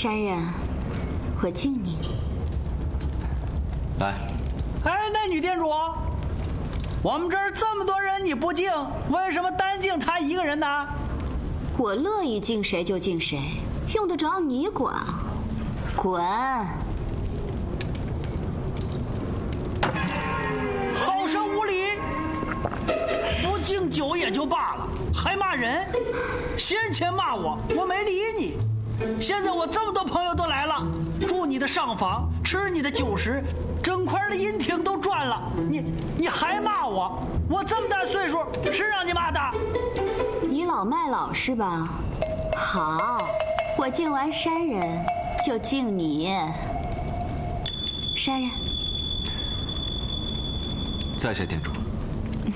山人，我敬你。 来。 哎，那女店主，我们这儿这么多人你不敬，为什么单敬他一个人呢？ 我乐意敬谁就敬谁，用得着你管？滚！ 好生无礼！不敬酒也就罢了，还骂人。先前骂我，我没理你。现在我这么多朋友都来了，住你的上房，吃你的酒食，整块的阴亭都转了，你还骂我？我这么大岁数，是让你骂的？ 倚老卖老是吧？好，我敬完山人，就敬你。山人， 在下店主。